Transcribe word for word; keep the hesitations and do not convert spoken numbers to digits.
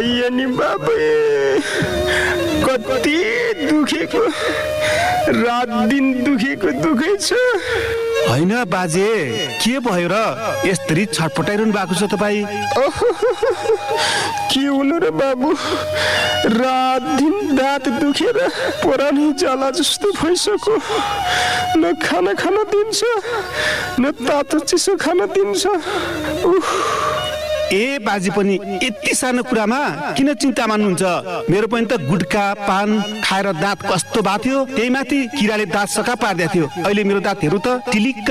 हैया नि बाबे कति दुखेको रात दिन दुखेको दुखै छ हैन बाजे के भयो र यसरी छटपटाइरहनु भएको छ तपाई के हुनु र बाबु रात दिन दाँत दुखेर परानी जाला जस्तो भइसक्यो न खाना खान दिन्छ न तातो चिसो खान दिन्छ उफ ए बाजी पनि यति सानो कुरामा किन चिन्ता मान्नुहुन्छ मेरो पनि त गुटका पान खाएर दाँत कस्तो भएको थियो त्यही माथि किराले दाँत सका पार्दै थियो अहिले मेरो दाँत हेरु त टिलिक्क